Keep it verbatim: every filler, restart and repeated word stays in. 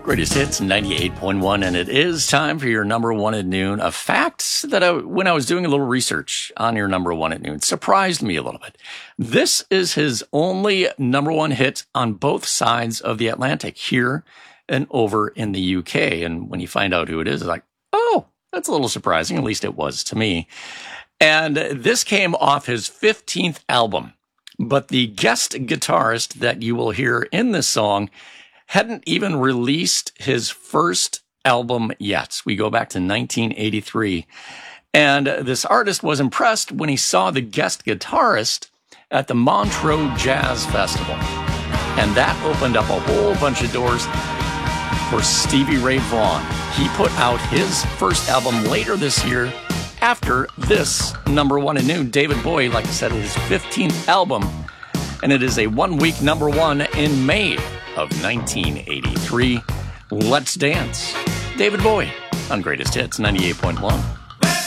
Greatest Hits ninety-eight point one, and it is time for your number one at noon. A fact that I, when I was doing a little research on your number one at noon, surprised me a little bit. This is his only number one hit on both sides of the Atlantic, here and over in the U K. And when you find out who it is, it's like, oh, that's a little surprising. At least it was to me. And this came off his fifteenth album. But the guest guitarist that you will hear in this song hadn't even released his first album yet. We go back to nineteen eighty-three. And this artist was impressed when he saw the guest guitarist at the Montreux Jazz Festival. And that opened up a whole bunch of doors for Stevie Ray Vaughan. He put out his first album later this year after this number one at noon. David Bowie, like I said, his fifteenth album. And it is a one-week number one in May of nineteen eighty-three. Let's Dance. David Bowie on Greatest Hits ninety-eight point one.